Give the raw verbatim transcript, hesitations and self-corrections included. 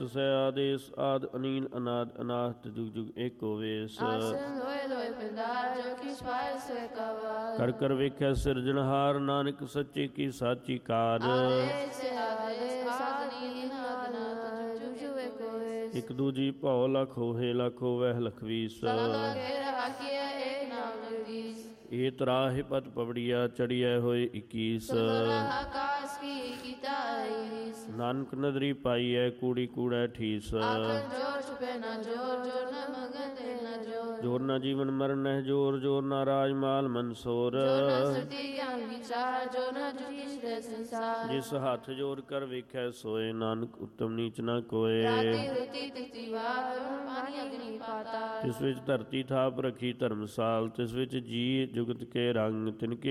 ਤਸੈ ਆਦੇਸ ਆਦ ਅਨੀਨ ਅਨਾਦ ਅਨਾਹਤ ਜੁਗ ਜੁਗ ਏਕੋ ਵੇਸ। ਆਸਨ ਹੋਏ ਲੋਏ ਪਿੰਡਾਰ ਜੋ ਕਿਛ ਪਾਏ ਸੋਇ ਕਵਾਰ। ਕਰ ਕਰ ਵੇਖਿਆ ਸਿਰਜਣਹਾਰ ਨਾਨਕ ਸੱਚੇ ਕੀ ਸਾਚੀ ਕਾਰ। ਆਦੇਸ ਆਦੇਸ ਆਦ ਅਨੀਨ ਆਦ ਅਨਾਹਤ ਜੁਗ ਜੁਗ ਏਕੋ ਵੇਸ। ਇੱਕ ਦੂਜੀ ਭਉ ਲਖ ਹੋਏ ਲਖ ਹੋਵੈ ਲਖਵੀਸ। ਸਦਾ ਘੇਰ ਹਾਕੀਐ ਏਕ ਨਾਮ ਜਗਦੀਸ਼। ਏ ਤਰਾਹਿ ਪਤ ਪਵੜੀਆ ਚੜੀਐ ਹੋਏ ਇਕੀਸ। ਸਤਰਾ ਆਕਾਸ ਕੀ ਕੀਤਾ ਈਸ। ਨਾਨਕ ਨਦਰੀ ਪਾਈਐ ਕੂੜੀ ਕੂੜੈ ਠੀਸ। ਆਖਣ ਜੋਰ ਛੁਪੇ ਨਾ ਜੋਰ ਜੋਰ ਨਾ ਮੰਗਨ ਦੇ ਨਾ ਜੋਰ। ਜੋਰ ਨਾ ਜੀਵਨ ਮਰਨ ਨਹਿ ਜੋਰ ਜੋਰ ਨਾ ਰਾਜ ਮਾਲ ਮਨਸੋਰ। ਜੋ ਨਾ ਸਰਤੀ ਗਿਆਨ ਵਿਚਾਰ ਜੋ ਨਾ ਜੁਟੀਸ ਦੇ ਸੰਸਾਰ। ਜਿਸ ਹੱਥ ਜੋਰ ਕਰ ਵੇਖੈ ਸੋਏ ਨਾਨਕ ਉਤਮ ਨੀਚ ਨਾ ਕੋਏ। ਰਾਤੀ ਰੁਤੀ ਤਿਥੀ ਵਾਰ ਪਾਣੀ ਅਗਨੀ ਪਾਤਾਲ। ਤਿਸ ਵਿੱਚ ਧਰਤੀ ਥਾਪ ਰਖੀ ਧਰਮਸਾਲ ਤਿਸ ਵਿੱਚ ਜੀ ਜੁਗਤ ਕੇ ਰੰਗ ਤਿਨਕੇ